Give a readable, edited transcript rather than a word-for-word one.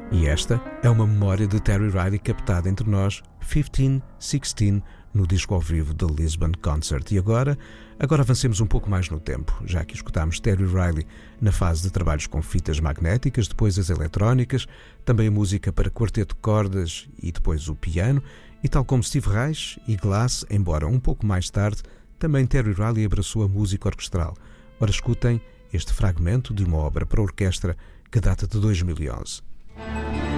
E esta é uma memória de Terry Riley captada entre nós, 1516, no disco ao vivo da Lisbon Concert. E agora avancemos um pouco mais no tempo, já que escutámos Terry Riley na fase de trabalhos com fitas magnéticas, depois as eletrónicas, também a música para quarteto de cordas e depois o piano, e tal como Steve Reich e Glass, embora um pouco mais tarde, também Terry Riley abraçou a música orquestral. Ora, escutem este fragmento de uma obra para orquestra que data de 2011.